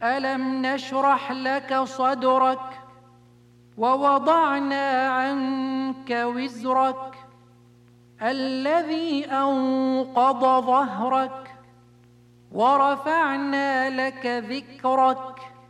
ألم نشرح لك صدرك ووضعنا عنك وزرك الذي أنقض ظهرك ورفعنا لك ذكرك